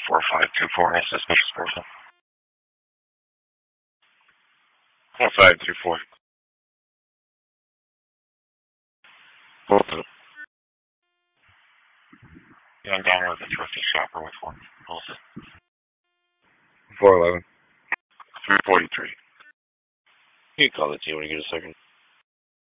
4524, any suspicious person? 1524. Both of them. Young downer with a thrifty shopper with one. Also. 411. 343. You can call the team when you get a second.